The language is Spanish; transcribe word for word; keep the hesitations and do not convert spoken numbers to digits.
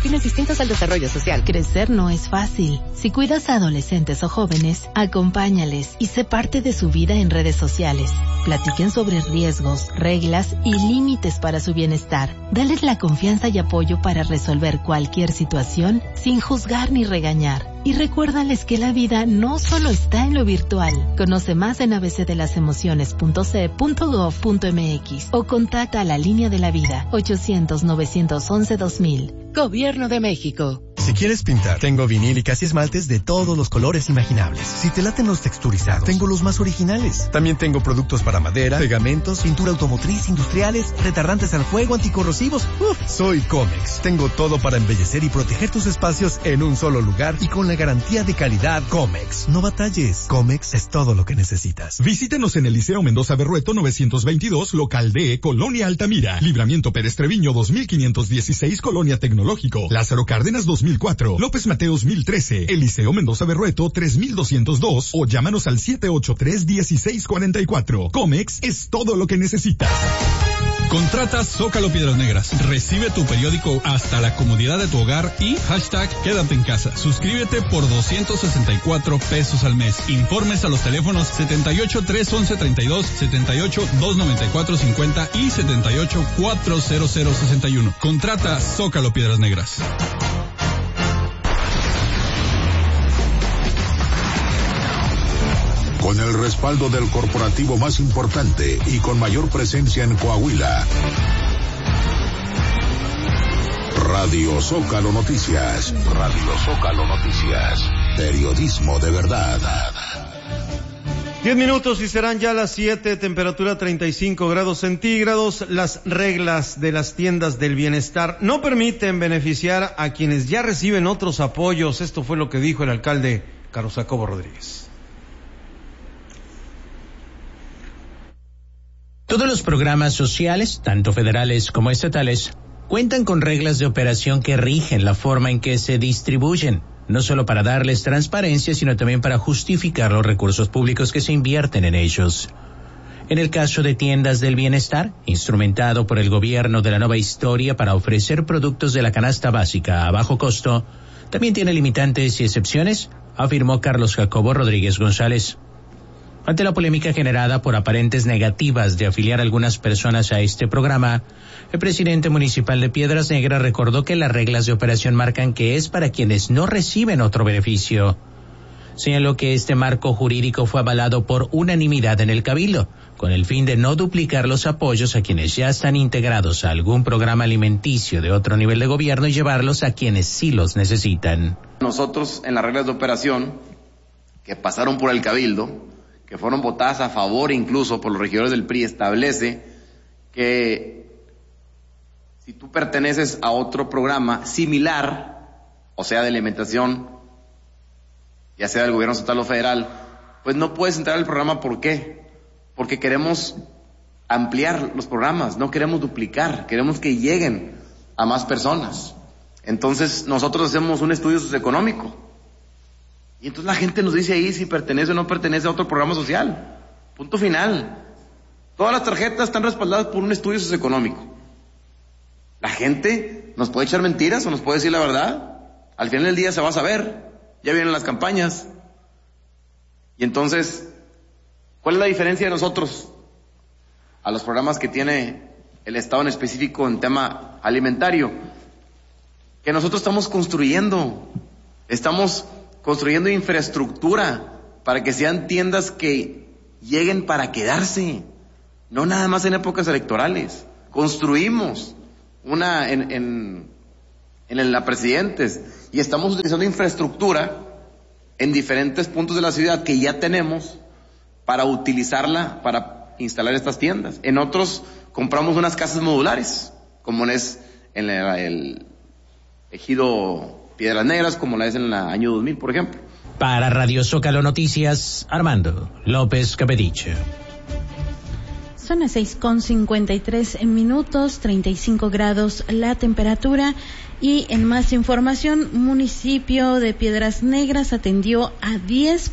fines distintos al desarrollo social. Crecer no es fácil. Si cuidas a adolescentes o jóvenes, acompáñales y sé parte de su vida en redes sociales. Platiquen sobre riesgos, reglas y límites para su bienestar. Dales la confianza y apoyo para resolver cualquier situación sin juzgar ni regañar. Y recuérdales que la vida no solo está en lo virtual. Conoce más en a b c de las emociones punto c e punto gov punto m x o contacta a la línea de la vida ochocientos, novecientos once, dos mil. Gobierno de México. Si quieres pintar, tengo vinílicas y esmaltes de todos los colores imaginables. Si te laten los texturizados, tengo los más originales. También tengo productos para madera, pegamentos, pintura automotriz, industriales, retardantes al fuego, anticorrosivos. Uf, soy Comex. Tengo todo para embellecer y proteger tus espacios en un solo lugar y con la garantía de calidad Comex. No batalles. Comex es todo lo que necesitas. Visítenos en el Liceo Mendoza Berrueto novecientos veintidós, local D, Colonia Altamira. Libramiento Pérez Treviño dos mil quinientos dieciséis, Colonia Tecnológico. Lázaro Cárdenas dos mil cuatro, López Mateos mil trece, Eliseo Mendoza Berrueto tres mil doscientos dos o llámanos al siete ocho tres, dieciséis cuarenta y cuatro. Comex es todo lo que necesitas. Contrata Zócalo Piedras Negras. Recibe tu periódico hasta la comodidad de tu hogar y hashtag quédate en casa. Suscríbete por doscientos sesenta y cuatro pesos al mes. Informes a los teléfonos setenta y ocho, trescientos once, treinta y dos, setenta y ocho, doscientos noventa y cuatro, cincuenta y setenta y ocho, cuatrocientos sesenta y uno. Contrata Zócalo Piedras Negras. Con el respaldo del corporativo más importante y con mayor presencia en Coahuila. Radio Zócalo Noticias. Radio Zócalo Noticias. Periodismo de verdad. Diez minutos y serán ya las siete, temperatura treinta y cinco grados centígrados. Las reglas de las tiendas del bienestar no permiten beneficiar a quienes ya reciben otros apoyos. Esto fue lo que dijo el alcalde Carlos Jacobo Rodríguez. Todos los programas sociales, tanto federales como estatales, cuentan con reglas de operación que rigen la forma en que se distribuyen, no solo para darles transparencia, sino también para justificar los recursos públicos que se invierten en ellos. En el caso de Tiendas del Bienestar, instrumentado por el gobierno de la nueva historia para ofrecer productos de la canasta básica a bajo costo, también tiene limitantes y excepciones, afirmó Carlos Jacobo Rodríguez González. Ante la polémica generada por aparentes negativas de afiliar a algunas personas a este programa, el presidente municipal de Piedras Negras recordó que las reglas de operación marcan que es para quienes no reciben otro beneficio. Señaló que este marco jurídico fue avalado por unanimidad en el Cabildo, con el fin de no duplicar los apoyos a quienes ya están integrados a algún programa alimenticio de otro nivel de gobierno y llevarlos a quienes sí los necesitan. Nosotros, en las reglas de operación que pasaron por el Cabildo, que fueron votadas a favor incluso por los regidores del P R I, establece que si tú perteneces a otro programa similar, o sea, de alimentación, ya sea del gobierno estatal o federal, pues no puedes entrar al programa. ¿Por qué? Porque queremos ampliar los programas, no queremos duplicar, queremos que lleguen a más personas. Entonces nosotros hacemos un estudio socioeconómico. Y entonces la gente nos dice ahí si pertenece o no pertenece a otro programa social. Punto final. Todas las tarjetas están respaldadas por un estudio socioeconómico. La gente nos puede echar mentiras o nos puede decir la verdad. Al final del día se va a saber. Ya vienen las campañas. Y entonces, ¿cuál es la diferencia de nosotros a los programas que tiene el Estado en específico en tema alimentario? Que nosotros estamos construyendo, estamos construyendo infraestructura para que sean tiendas que lleguen para quedarse, no nada más en épocas electorales. Construimos una en, en, en la Presidentes y estamos utilizando infraestructura en diferentes puntos de la ciudad que ya tenemos para utilizarla para instalar estas tiendas. En otros compramos unas casas modulares, como es en el, el ejido Piedras Negras, como la es en el año dos mil, por ejemplo. Para Radio Zócalo Noticias, Armando López Capediche. Son las seis con cincuenta y tres minutos, treinta y cinco grados la temperatura. Y en más información, municipio de Piedras Negras atendió a diez